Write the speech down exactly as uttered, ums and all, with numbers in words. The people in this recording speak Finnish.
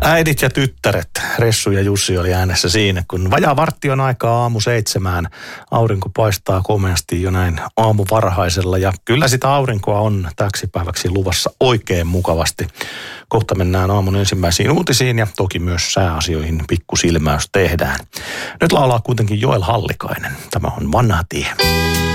Äidit ja tyttäret, Ressu ja Jussi oli äänessä siinä, kun vajaa vartti on aikaa aamu seitsemään. Aurinko paistaa komeasti jo näin aamuvarhaisella ja kyllä sitä aurinkoa on täksi päiväksi luvassa oikein mukavasti. Kohta mennään aamun ensimmäisiin uutisiin ja toki myös sääasioihin pikkusilmäys tehdään. Nyt laulaa kuitenkin Joel Hallikainen. Tämä on Vanha tie.